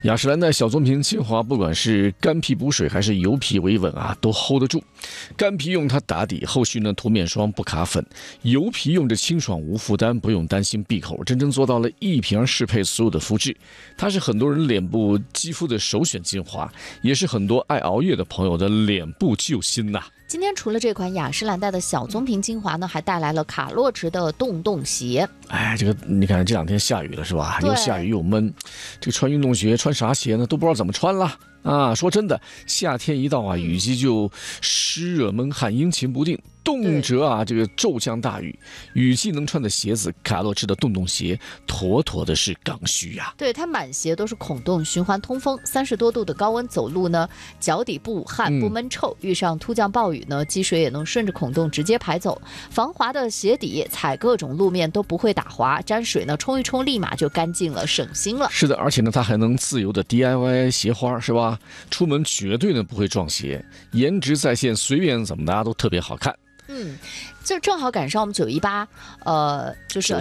雅诗兰黛小棕瓶精华，不管是干皮补水还是油皮维稳啊，都 hold 得住。干皮用它打底，后续呢涂面霜不卡粉；油皮用着清爽无负担，不用担心闭口，真正做到了一瓶适配所有的肤质。它是很多人脸部肌肤的首选精华，也是很多爱熬夜的朋友的脸部救星呐。 今天除了这款雅诗兰黛的小棕瓶精华呢，还带来了卡洛驰的洞洞鞋。 哎，这个你看这两天下雨了是吧？又下雨又闷，这穿运动鞋穿啥鞋呢？都不知道怎么穿了。啊，说真的，夏天一到啊，雨季就湿热闷汗，阴晴不定，动辄啊这个骤降大雨。雨季能穿的鞋子，卡洛驰的洞洞鞋，妥妥的是刚需呀。 对，它满鞋都是孔洞，循环通风，30多度的高温走路呢，脚底不捂汗不闷臭，遇上突降暴雨呢，积水也能顺着孔洞直接排走。防滑的鞋底，踩各种路面都不会打滑，沾水呢冲一冲，立马就干净了，省心了。 是的，而且呢，它还能自由的 DIY 鞋花，是吧？出门绝对呢不会撞鞋，颜值在线，随便怎么搭都特别好看。 就正好赶上我们918，就是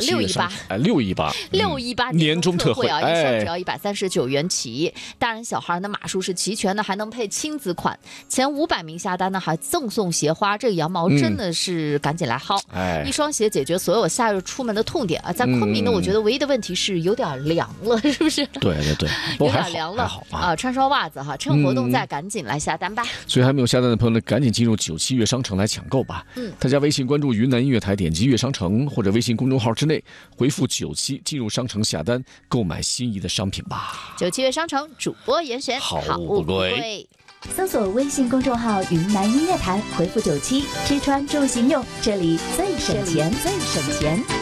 618 年终特惠啊，一双只要139元起，大人小孩呢码数是齐全的，还能配亲子款，前500名下单呢还赠送鞋花，这个羊毛真的是赶紧来薅，一双鞋解决所有夏日出门的痛点啊。在昆明呢，我觉得唯一的问题是有点凉了，是不是？ 对， 有点凉了啊，穿双袜子哈，趁活动在赶紧来下单吧。 所以还没有下单的朋友呢，赶紧进入97悦商城来抢购吧。大家微信关注云南音乐台，点击悦商城或者微信公众号之内回复97进入商城下单，购买心仪的商品吧。 97悦商城主播严选， 好物不贵。 搜索微信公众号云南音乐台，回复97，吃穿住行用，这里最省钱，最省钱。